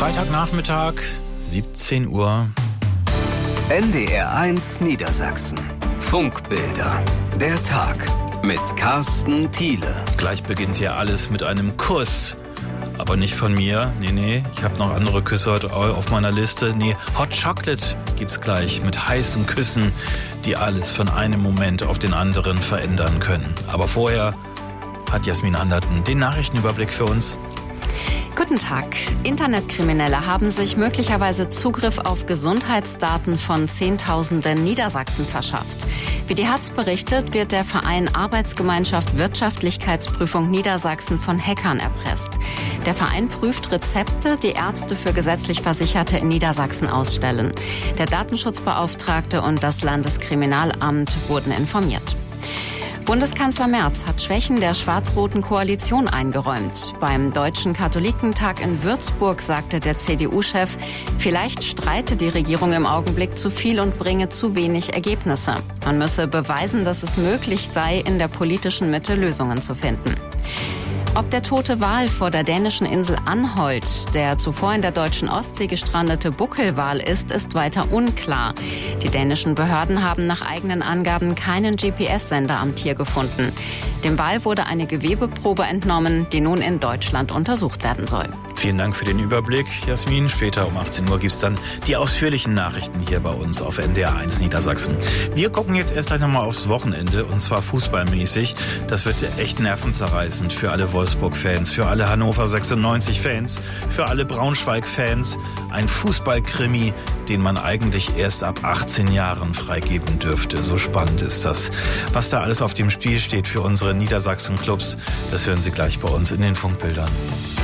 Freitagnachmittag, 17 Uhr. NDR1 Niedersachsen. Funkbilder. Der Tag mit Carsten Thiele. Gleich beginnt hier alles mit einem Kuss. Aber nicht von mir. Nee, ich habe noch andere Küsse heute auf meiner Liste. Nee, Hot Chocolate gibt's gleich mit heißen Küssen, die alles von einem Moment auf den anderen verändern können. Aber vorher hat Jasmin Anderten den Nachrichtenüberblick für uns. Guten Tag. Internetkriminelle haben sich möglicherweise Zugriff auf Gesundheitsdaten von Zehntausenden Niedersachsen verschafft. Wie die Hatz berichtet, wird der Verein Arbeitsgemeinschaft Wirtschaftlichkeitsprüfung Niedersachsen von Hackern erpresst. Der Verein prüft Rezepte, die Ärzte für gesetzlich Versicherte in Niedersachsen ausstellen. Der Datenschutzbeauftragte und das Landeskriminalamt wurden informiert. Bundeskanzler Merz hat Schwächen der schwarz-roten Koalition eingeräumt. Beim Deutschen Katholikentag in Würzburg sagte der CDU-Chef, vielleicht streite die Regierung im Augenblick zu viel und bringe zu wenig Ergebnisse. Man müsse beweisen, dass es möglich sei, in der politischen Mitte Lösungen zu finden. Ob der tote Wal vor der dänischen Insel Anholt der zuvor in der deutschen Ostsee gestrandete Buckelwal ist weiter unklar. Die dänischen Behörden haben nach eigenen Angaben keinen GPS-Sender am Tier gefunden. Dem Wal wurde eine Gewebeprobe entnommen, die nun in Deutschland untersucht werden soll. Vielen Dank für den Überblick, Jasmin. Später um 18 Uhr gibt's dann die ausführlichen Nachrichten hier bei uns auf NDR1 Niedersachsen. Wir gucken jetzt erst gleich nochmal aufs Wochenende, und zwar fußballmäßig. Das wird echt nervenzerreißend für alle Wolfsburg-Fans, für alle Hannover 96-Fans, für alle Braunschweig-Fans. Ein Fußballkrimi, den man eigentlich erst ab 18 Jahren freigeben dürfte. So spannend ist das. Was da alles auf dem Spiel steht für unsere Niedersachsen-Clubs, das hören Sie gleich bei uns in den Funkbildern.